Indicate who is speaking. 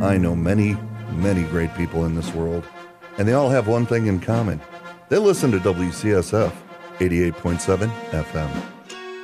Speaker 1: I know many, many great people in this world, and they all have one thing in common. They listen to WCSF 88.7 FM.